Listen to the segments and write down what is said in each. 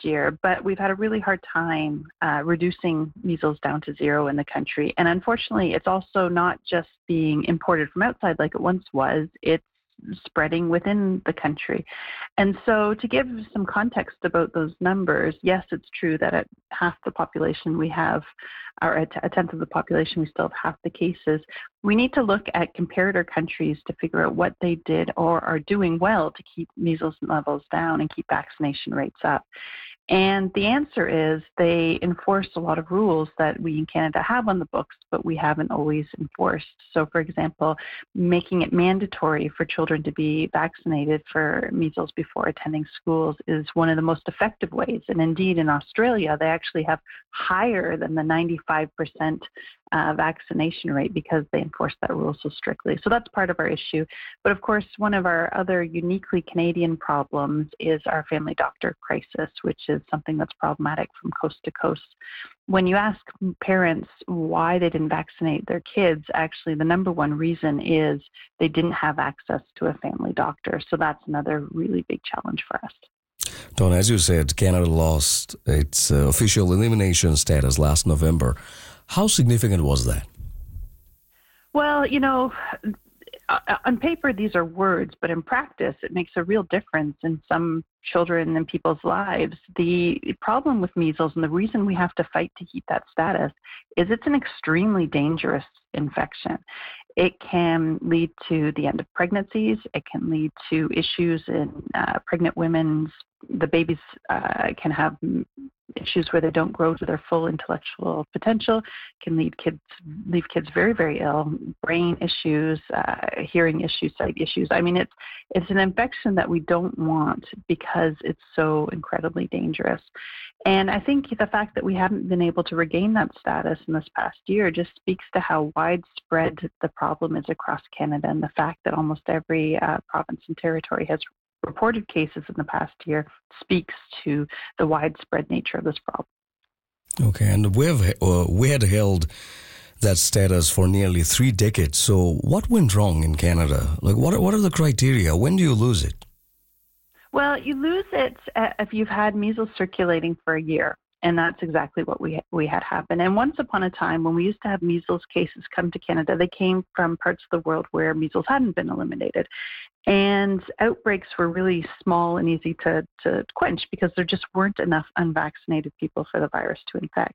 year, but we've had a really hard time reducing measles down to zero in the country. And unfortunately, it's also not just being imported from outside like it once was. It's spreading within the country. And so to give some context about those numbers, yes, it's true that at half the population we have, or at a tenth of the population, we still have half the cases. We need to look at comparator countries to figure out what they did or are doing well to keep measles levels down and keep vaccination rates up. And the answer is they enforce a lot of rules that we in Canada have on the books, but we haven't always enforced. So, for example, making it mandatory for children to be vaccinated for measles before attending schools is one of the most effective ways. And indeed, in Australia, they actually have higher than the 95% vaccination rate because they enforce that rule so strictly. So that's part of our issue. But of course, one of our other uniquely Canadian problems is our family doctor crisis, which is something that's problematic from coast to coast. When you ask parents why they didn't vaccinate their kids, actually the number one reason is they didn't have access to a family doctor. So that's another really big challenge for us. Dawn, as you said, Canada lost its official elimination status last November. How significant was that? Well, on paper, these are words, but in practice, it makes a real difference in some children and people's lives. The problem with measles, and the reason we have to fight to keep that status, is it's an extremely dangerous infection. It can lead to the end of pregnancies. It can lead to issues in pregnant women. The babies can have issues where they don't grow to their full intellectual potential, can leave kids very, very ill, brain issues, hearing issues, sight issues. I mean, it's an infection that we don't want because it's so incredibly dangerous. And I think the fact that we haven't been able to regain that status in this past year just speaks to how widespread the problem is across Canada, and the fact that almost every province and territory has reported cases in the past year speaks to the widespread nature of this problem. Okay, and we had held that status for nearly 3 decades. So what went wrong in Canada? Like, what are the criteria? When do you lose it? Well, you lose it if you've had measles circulating for a year. And that's exactly what we had happen. And once upon a time, when we used to have measles cases come to Canada, they came from parts of the world where measles hadn't been eliminated. And outbreaks were really small and easy to quench because there just weren't enough unvaccinated people for the virus to infect.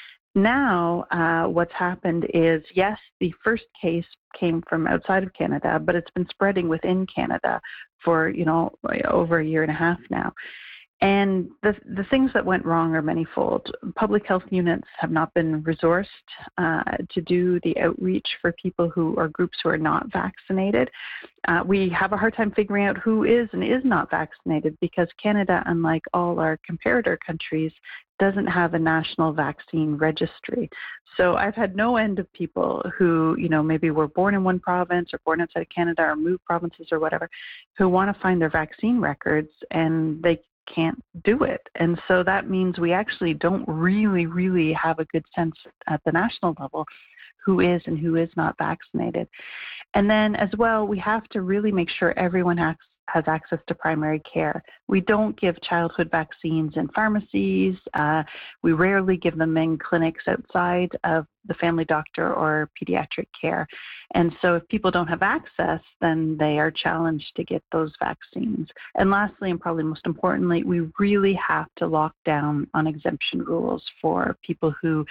Now, what's happened is, yes, the first case came from outside of Canada, but it's been spreading within Canada for, over a year and a half now. And the things that went wrong are manifold. Public health units have not been resourced to do the outreach for people who are groups who are not vaccinated. We have a hard time figuring out who is and is not vaccinated because Canada, unlike all our comparator countries, doesn't have a national vaccine registry. So I've had no end of people who, maybe were born in one province or born outside of Canada or moved provinces or whatever, who want to find their vaccine records and they can't do it. And so that means we actually don't really have a good sense at the national level who is and who is not vaccinated. And then as well, we have to really make sure everyone has access to primary care. We don't give childhood vaccines in pharmacies. We rarely give them in clinics outside of the family doctor or pediatric care. And so if people don't have access, then they are challenged to get those vaccines. And lastly, and probably most importantly, we really have to lock down on exemption rules for people who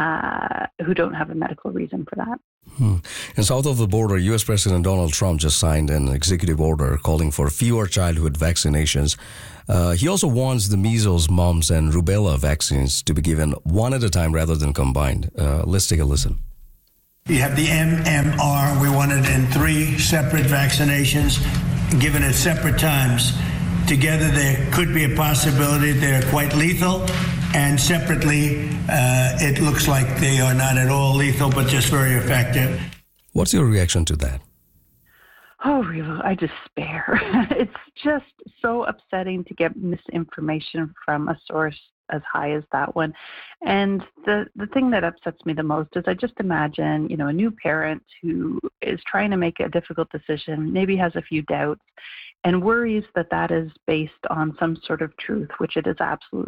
don't have a medical reason for that. And south of the border, U.S. President Donald Trump just signed an executive order calling for fewer childhood vaccinations. He also wants the measles, mumps, and rubella vaccines to be given one at a time rather than combined. Let's take a listen. You have the MMR. We want it in 3 separate vaccinations, given at separate times. Together, there could be a possibility they're quite lethal. And separately, it looks like they are not at all lethal, but just very effective. What's your reaction to that? Oh, really? I despair. It's just so upsetting to get misinformation from a source as high as that one. And the thing that upsets me the most is I just imagine, a new parent who is trying to make a difficult decision, maybe has a few doubts, and worries that is based on some sort of truth, which it is absolutely